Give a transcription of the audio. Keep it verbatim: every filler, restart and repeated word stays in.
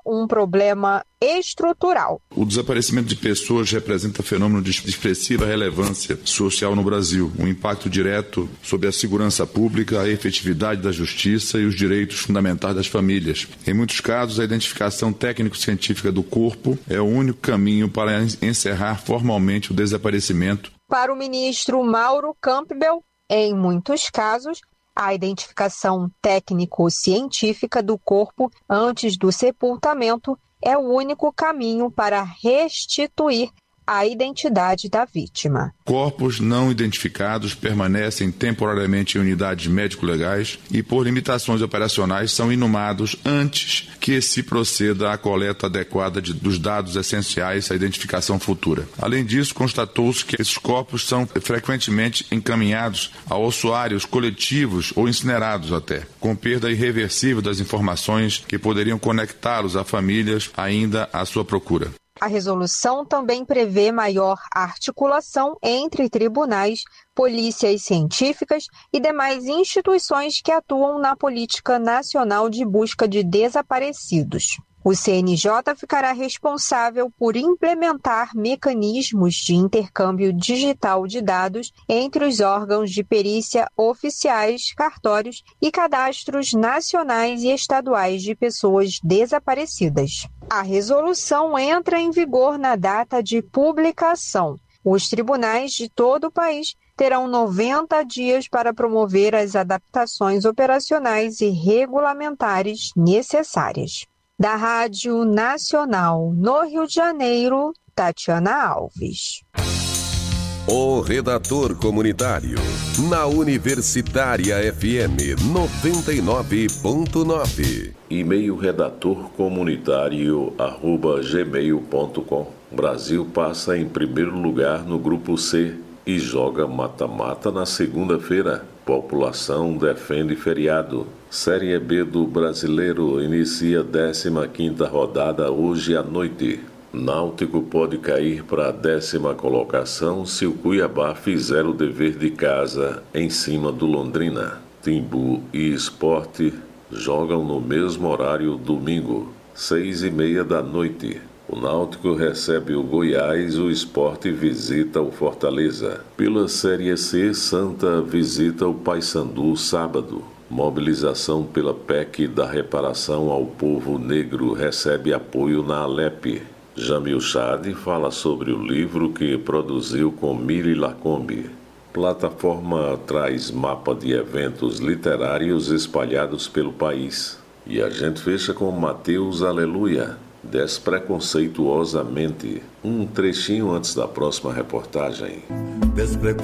um problema estrutural. O desaparecimento de pessoas representa fenômeno de expressiva relevância social no Brasil, um impacto direto sobre a segurança pública, a efetividade da justiça e os direitos fundamentais das famílias. Em muitos casos, a identificação técnico-científica do corpo é o único caminho para encerrar formalmente o desaparecimento. Para o ministro Mauro Campbell, em muitos casos, a identificação técnico-científica do corpo antes do sepultamento é o único caminho para restituir a identidade da vítima. Corpos não identificados permanecem temporariamente em unidades médico-legais e, por limitações operacionais, são inumados antes que se proceda à coleta adequada de, dos dados essenciais à identificação futura. Além disso, constatou-se que esses corpos são frequentemente encaminhados a ossuários coletivos ou incinerados até, com perda irreversível das informações que poderiam conectá-los a famílias ainda à sua procura. A resolução também prevê maior articulação entre tribunais, polícias científicas e demais instituições que atuam na política nacional de busca de desaparecidos. O C N J ficará responsável por implementar mecanismos de intercâmbio digital de dados entre os órgãos de perícia oficiais, cartórios e cadastros nacionais e estaduais de pessoas desaparecidas. A resolução entra em vigor na data de publicação. Os tribunais de todo o país terão noventa dias para promover as adaptações operacionais e regulamentares necessárias. Da Rádio Nacional no Rio de Janeiro, Tatiana Alves. O Redator Comunitário, na Universitária F M noventa e nove ponto nove. E-mail redator comunitário arroba gmail ponto com. Brasil passa em primeiro lugar no grupo C e joga mata-mata na segunda-feira. População defende feriado. Série B do Brasileiro inicia décima quinta rodada hoje à noite. Náutico pode cair para a décima colocação se o Cuiabá fizer o dever de casa em cima do Londrina. Timbu e Sport jogam no mesmo horário domingo, seis e meia da noite. O Náutico recebe o Goiás, o Sport visita o Fortaleza. Pela Série C, Santa visita o Paysandu sábado. Mobilização pela P E C da reparação ao povo negro recebe apoio na Alep. Jamil Chad fala sobre o livro que produziu com Miri Lacombe. Plataforma traz mapa de eventos literários espalhados pelo país. E a gente fecha com Mateus Aleluia, despreconceituosamente. Um trechinho antes da próxima reportagem.